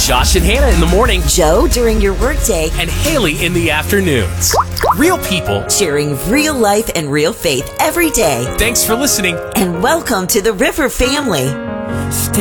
Josh and Hannah in the morning, Joe during your workday, and Haley in the afternoons. Real people sharing real life and real faith every day. Thanks for listening. And welcome to the River family. Stay